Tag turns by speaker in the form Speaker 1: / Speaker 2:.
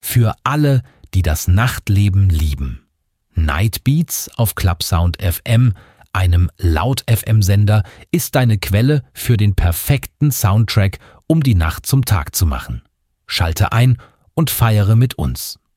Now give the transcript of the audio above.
Speaker 1: für alle, die das Nachtleben lieben. Nightbeats auf Clubsound FM, einem Laut-FM-Sender, ist deine Quelle für den perfekten Soundtrack, um die Nacht zum Tag zu machen. Schalte ein und feiere mit uns.